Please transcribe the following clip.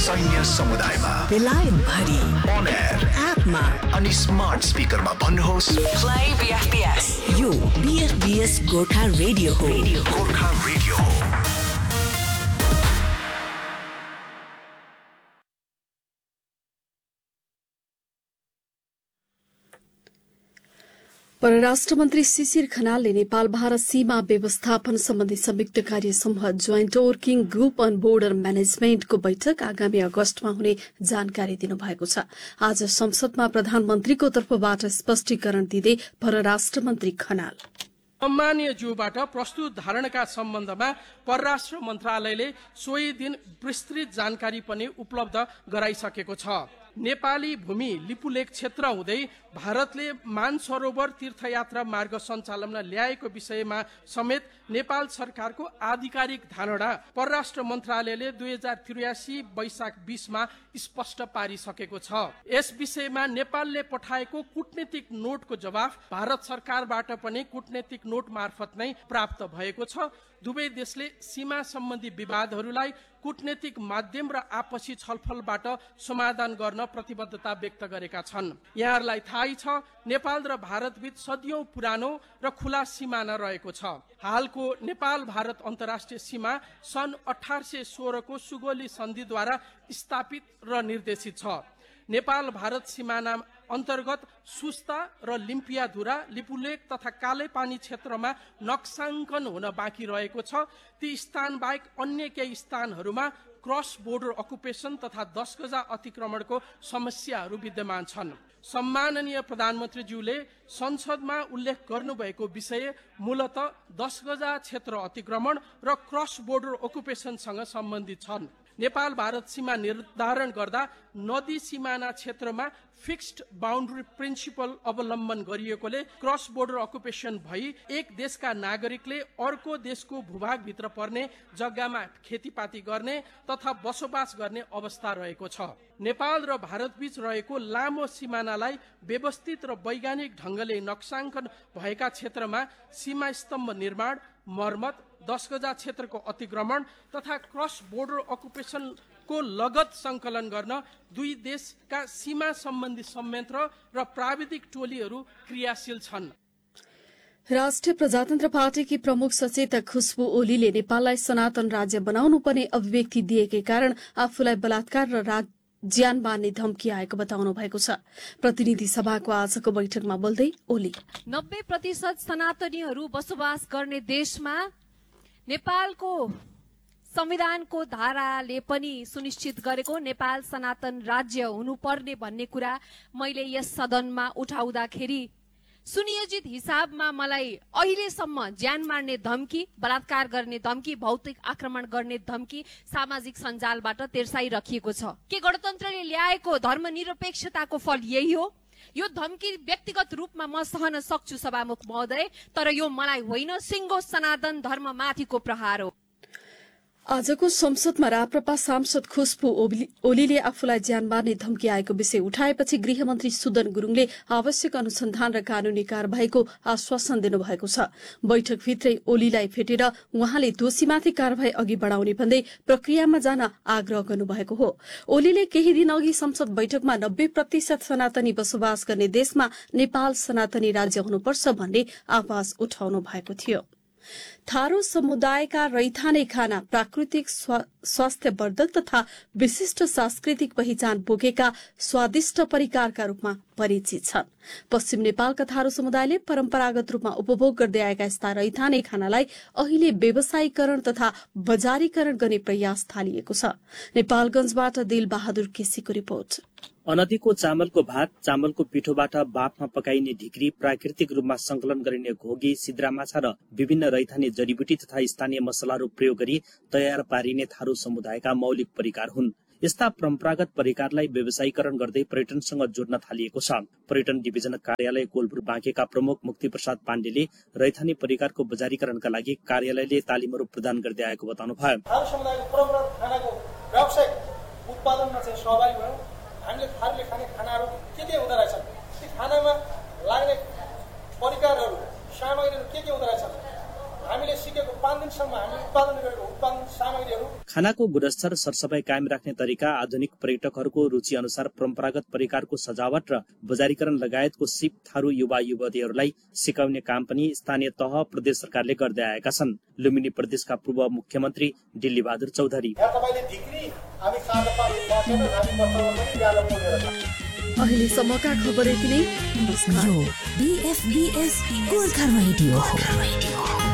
सैन्य समुदायमा, बेलायत भरि, on air, एपमा अनि स्मार्ट स्पिकरमा भन्नुहोस् प्ले BFBS। यो BFBS गोर्खा रेडियो हो। गोर्खा रेडियो हो। परराष्ट्र मन्त्री शिशिर खनालले नेपाल भारत सीमा व्यवस्थापन सम्बन्धी संयुक्त कार्य समूह joint working group on border म्यानेजमेन्टको बैठक आगामी अगस्तमा हुने जानकारी दिनुभएको छ। आज संसदमा प्रधानमन्त्रीको तर्फबाट स्पष्टीकरण दिँदै परराष्ट्र मन्त्री खनाल, सम्मानीय ज्यूबाट प्रस्तुत धारणाका सम्बन्धमा परराष्ट्र मन्त्रालयले सोही दिन विस्तृत जानकारी पनि उपलब्ध गराइसकेको छ। नेपाली भूमि लिपुलेक क्षेत्र हुँदै भारतले मानसरोवर तीर्थयात्रा मार्ग सञ्चालनमा ल्याएको विषयमा समेत नेपाल सरकारको आधिकारिक धारणा परराष्ट्र मन्त्रालयले 2083 वैशाख 20 मा स्पष्ट पारिसकेको छ। यस विषयमा नेपालले पठाएको कूटनीतिक नोटको जवाफ भारत सरकारबाट पनि कूटनीतिक नोट मार्फत नै प्राप्त भएको छ। दुवै देशले सीमा सम्बन्धी विवादहरूलाई कूटनीतिक माध्यम र आपसी छलफलबाट समाधान गर्न प्रतिबद्धता व्यक्त गरेका छन्। यहाँहरूलाई थाहै छ, नेपाल र भारतबीच सदियौं पुरानो र खुला सिमाना रहेको छ। हालको नेपाल भारत अन्तर्राष्ट्रिय सीमा सन् 1816 को सुगोली सन्धिद्वारा स्थापित र निर्देशित छ। नेपाल भारत सिमाना अन्तर्गत सुस्ता र लिम्पियाधुरा, लिपुलेक तथा कालेपानी क्षेत्रमा नक्साङ्कन हुन बाँकी रहेको छ। ती स्थान बाहेक अन्य केही स्थानहरूमा क्रस बोर्डर अकुपेसन तथा 10 गजा अतिक्रमणको समस्याहरू विद्यमान छन्। सम्माननीय प्रधानमन्त्रीज्यूले संसदमा उल्लेख गर्नुभएको विषय मूलत 10 गजा क्षेत्र अतिक्रमण र क्रस बोर्डर अकुपेसनसँग सम्बन्धित छन्। नेपाल भारत सीमा निर्धारण गर्दा नदी सिमाना क्षेत्रमा फिक्स्ड बाउन्ड्री प्रिन्सिपल अवलम्बन गरिएकोले क्रस बोर्डर अकुपेसन भई एक देशका नागरिकले अर्को देशको भूभागभित्र पर्ने जग्गामा खेतीपाती गर्ने तथा बसोबास गर्ने अवस्था रहेको छ। नेपाल र भारतबीच रहेको लामो सिमानालाई व्यवस्थित र वैज्ञानिक ढंगले नक्साङ्कन भएका क्षेत्रमा सीमा स्तम्भ निर्माण, मर्मत, 10 गजा क्षेत्रको अतिक्रमण तथा क्रस बोर्डर अकुपेसनको लगत संकलन गर्न दुई देशका सीमा सम्बन्धी संयन्त्र र प्राविधिक टोलीहरू क्रियाशील छन्। राष्ट्रिय प्रजातन्त्र पार्टीकी प्रमुख सचेतक खुशबु ओलीले नेपाललाई सनातन राज्य बनाउनु पर्ने अभिव्यक्ति दिएकै कारण आफूलाई बलात्कार र ज्यान मार्ने धम्की आएको बताउनु भएको छ। प्रतिनिधि सभाको आजको बैठकमा बोल्दै ओली 90% सनातनीहरू बसोबास गर्ने देशमा नेपालको संविधानको धाराले पनि सुनिश्चित गरेको नेपाल सनातन राज्य हुनुपर्ने भन्ने कुरा मैले यस सदनमा उठाउँदाखेरि सुनियोजित हिसाबमा मलाई अहिलेसम्म ज्यान मार्ने धम्की, बलात्कार गर्ने धम्की, भौतिक आक्रमण गर्ने धम्की सामाजिक सञ्जालबाट तेर्साइराखिएको छ। के गणतन्त्रले ल्याएको धर्मनिरपेक्षताको फल यही हो? यो धम्की व्यक्तिगत रूपमा म सहन सक्छु सभामुख महोदय, तर यो मलाई होइन, सिंगो सनातन धर्ममाथिको प्रहार हो। आजको संसदमा राप्रपा सांसद खुशबु ओलीले आफूलाई ज्यान मार्ने धम्की आएको विषय उठाएपछि गृहमन्त्री सुदन गुरूङले आवश्यक अनुसन्धान र कानूनी कार्यवाहीको आश्वासन दिनुभएको छ। बैठकभित्रै ओलीलाई भेटेर उहाँले दोषीमाथि कार्यवाही अघि बढ़ाउने भन्दै प्रक्रियामा जान आग्रह गर्नुभएको हो। ओलीले केही दिन अघि संसद बैठकमा 90% सनातनी बसोबास गर्ने देशमा नेपाल सनातनी राज्य हुनुपर्छ भन्ने आवाज उठाउनु भएको थियो। थारू समुदायका रैथाने खाना प्राकृतिक स्वास्थ्यवर्धक तथा विशिष्ट सांस्कृतिक पहिचान बोकेका स्वादिष्ट परिकारका रूपमा परिचित छन्। पश्चिम नेपालका थारू समुदायले परम्परागत रूपमा उपभोग गर्दै आएका यस्ता रैथाने खानालाई अहिले व्यवसायीकरण तथा बजारीकरण गर्ने प्रयास थालिएको छ। नेपालगंजबाट दिल बहादुर केसीको रिपोर्ट। अनदीको चामलको भात, चामलको पिठोबाट बाफमा पकाइने ढिक्री, प्राकृतिक रूपमा संकलन गरिने घोगी, सिद्रा माछा र विभिन्न रैथाने जडीबुटी तथा स्थानीय मसलाहरू प्रयोग गरी तयार पारिने थारू समुदायका मौलिक परिकार हुन्। यस्ता परम्परागत परिकारलाई व्यवसायीकरण गर्दै पर्यटनसँग जोड्न थालिएको छ। पर्यटन डिभिजन कार्यालय कोलपुर बाँकेका प्रमुख मुक्ति प्रसाद पाण्डेले रैथाने परिकारको बजारीकरणका लागि कार्यालयले तालिमहरू प्रदान गर्दै आएको बताउनुभयो। हामीले थारूले खाने खानाहरू के हुँदो रहेछन्, ती खानामा लाग्ने परिकारहरू, सामग्रीहरू के हुँदो रहेछन्, हामीले सिकेको 5 दिनसम्म हामीले उत्पादन गरेको उत्पादन सामग्रीहरू खानाको गुणस्तर सरसफाई कायम राख्ने तरिका, आधुनिक पर्यटकहरूको रुचि अनुसार परम्परागत परिकारको सजावट र बजारीकरण लगायतको सिप थारू युवा युवतीहरूलाई सिकाउने काम पनि स्थानीय तह प्रदेश सरकारले गर्दै आएका छन्। लुम्बिनी प्रदेशका पूर्व मुख्यमन्त्री डिल्ली बहादुर चौधरी अहिलेसम्मका खबर यति नै। यो BFBS गोर्खा रेडियो हो।